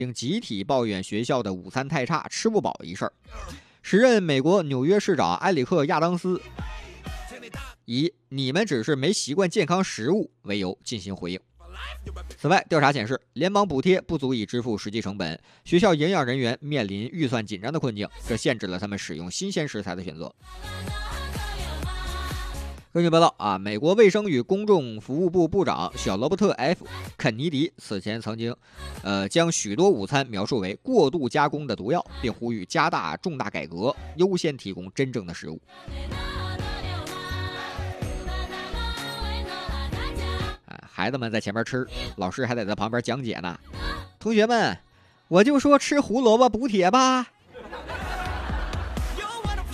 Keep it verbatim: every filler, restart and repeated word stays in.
并集体抱怨学校的午餐太差，吃不饱一事儿。时任美国纽约市长埃里克·亚当斯以你们只是没习惯健康食物为由进行回应。此外，调查显示，联邦补贴不足以支付实际成本，学校营养人员面临预算紧张的困境，这限制了他们使用新鲜食材的选择。根据报道啊，美国卫生与公众服务部部长小罗伯特 ·F. 肯尼迪此前曾经，呃，将许多午餐描述为过度加工的毒药，并呼吁加大重大改革，优先提供真正的食物。孩子们在前面吃，老师还得在旁边讲解呢。同学们，我就说吃胡萝卜补铁吧。